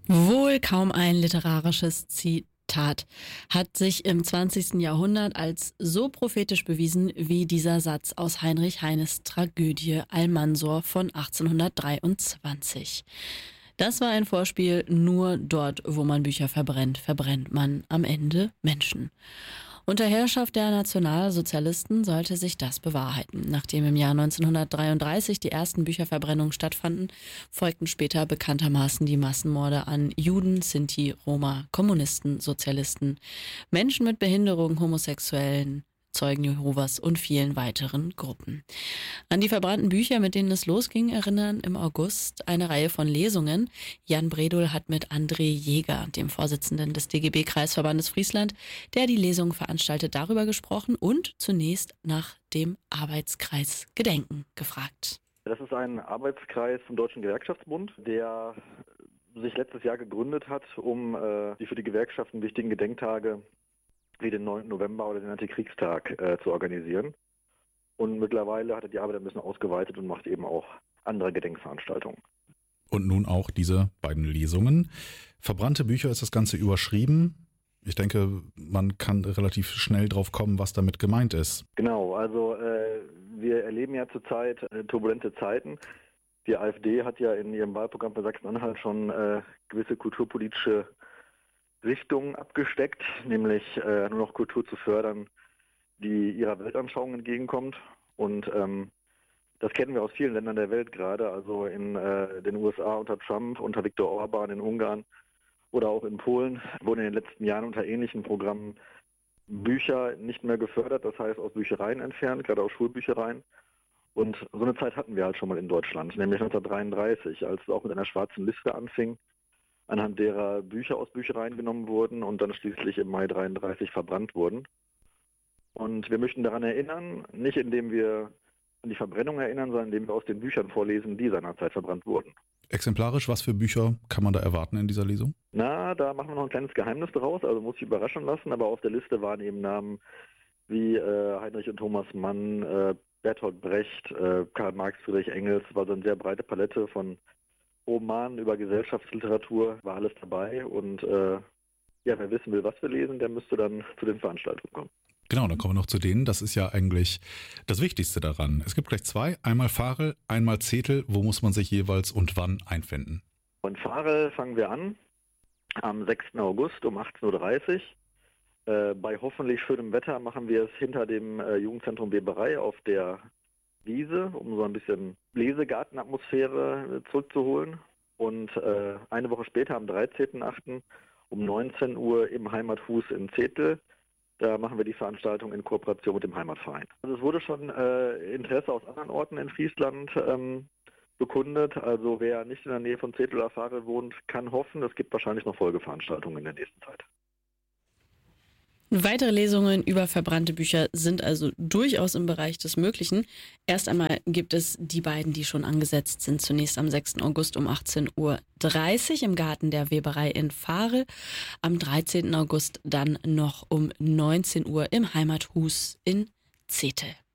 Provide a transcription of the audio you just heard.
Wohl kaum ein literarisches Zitat hat sich im 20. Jahrhundert als so prophetisch bewiesen wie dieser Satz aus Heinrich Heines Tragödie Almansor von 1823. Das war ein Vorspiel: nur dort, wo man Bücher verbrennt, verbrennt man am Ende Menschen. Unter Herrschaft der Nationalsozialisten sollte sich das bewahrheiten. Nachdem im Jahr 1933 die ersten Bücherverbrennungen stattfanden, folgten später bekanntermaßen die Massenmorde an Juden, Sinti, Roma, Kommunisten, Sozialisten, Menschen mit Behinderung, Homosexuellen, Zeugen Jehovas und vielen weiteren Gruppen. An die verbrannten Bücher, mit denen es losging, erinnern im August eine Reihe von Lesungen. Jan Bredow hat mit André Jäger, dem Vorsitzenden des DGB-Kreisverbandes Friesland, der die Lesung veranstaltet, darüber gesprochen und zunächst nach dem Arbeitskreis Gedenken gefragt. Das ist ein Arbeitskreis vom Deutschen Gewerkschaftsbund, der sich letztes Jahr gegründet hat, um die für die Gewerkschaften wichtigen Gedenktage wie den 9. November oder den Antikriegstag zu organisieren. Und mittlerweile hat er die Arbeit ein bisschen ausgeweitet und macht eben auch andere Gedenkveranstaltungen. Und nun auch diese beiden Lesungen. Verbrannte Bücher ist das Ganze überschrieben. Ich denke, man kann relativ schnell drauf kommen, was damit gemeint ist. Genau, also wir erleben ja zurzeit turbulente Zeiten. Die AfD hat ja in ihrem Wahlprogramm für Sachsen-Anhalt schon gewisse kulturpolitische Richtungen abgesteckt, nämlich nur noch Kultur zu fördern, die ihrer Weltanschauung entgegenkommt. Und das kennen wir aus vielen Ländern der Welt gerade, also in den USA unter Trump, unter Viktor Orban in Ungarn oder auch in Polen wurden in den letzten Jahren unter ähnlichen Programmen Bücher nicht mehr gefördert, das heißt aus Büchereien entfernt, gerade aus Schulbüchereien. Und so eine Zeit hatten wir halt schon mal in Deutschland, nämlich 1933, als es auch mit einer schwarzen Liste anfing, anhand derer Bücher aus Büchereien genommen wurden und dann schließlich im Mai 1933 verbrannt wurden. Und wir möchten daran erinnern, nicht indem wir an die Verbrennung erinnern, sondern indem wir aus den Büchern vorlesen, die seinerzeit verbrannt wurden. Exemplarisch, was für Bücher kann man da erwarten in dieser Lesung? Na, da machen wir noch ein kleines Geheimnis draus, also muss ich überraschen lassen, aber auf der Liste waren eben Namen wie Heinrich und Thomas Mann, Bertolt Brecht, Karl Marx, Friedrich Engels, war so eine sehr breite Palette von Roman über Gesellschaftsliteratur, war alles dabei und wer wissen will, was wir lesen, der müsste dann zu den Veranstaltungen kommen. Genau, dann kommen wir noch zu denen. Das ist ja eigentlich das Wichtigste daran. Es gibt gleich zwei, einmal Farel, einmal Zetel. Wo muss man sich jeweils und wann einfinden? Und Farel fangen wir an am 6. August um 18.30 Uhr. Bei hoffentlich schönem Wetter machen wir es hinter dem Jugendzentrum Weberei auf der Wiese, um so ein bisschen Lesegartenatmosphäre zurückzuholen. Und eine Woche später, am 13.8. um 19 Uhr im Heimathus in Zetel. Da machen wir die Veranstaltung in Kooperation mit dem Heimatverein. Also es wurde schon Interesse aus anderen Orten in Friesland bekundet. Also wer nicht in der Nähe von Zetel oder Farel wohnt, kann hoffen, es gibt wahrscheinlich noch Folgeveranstaltungen in der nächsten Zeit. Weitere Lesungen über verbrannte Bücher sind also durchaus im Bereich des Möglichen. Erst einmal gibt es die beiden, die schon angesetzt sind. Zunächst am 6. August um 18.30 Uhr im Garten der Weberei in Farel. Am 13. August dann noch um 19 Uhr im Heimathus in Zetel.